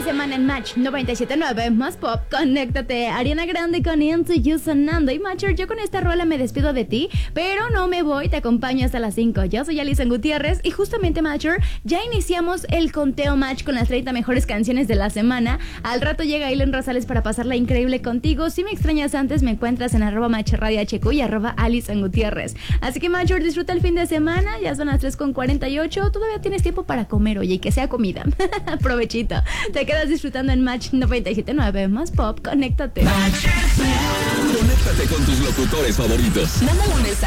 semana en Match 97.9 más pop. Conéctate. Ariana Grande con Into You sonando. Y Matcher, yo con esta rola me despido de ti, pero no me voy, te acompaño hasta las 5. Yo soy Alison Gutiérrez y justamente, Matcher, ya iniciamos el conteo Match con las 30 mejores canciones de la semana. Al rato llega Ailen Rosales para pasarla increíble contigo. Si me extrañas antes, me encuentras en @MatcherRadioHQ y @Alison Gutiérrez. Así que, Matcher, disfruta el fin de semana. Ya son las 3:48. Todavía tienes tiempo para comer, oye, y que sea comida. Provechito. Te quedas disfrutando en Match 97.9 más pop. Conéctate. Conéctate con tus locutores favoritos. Mándale un mensaje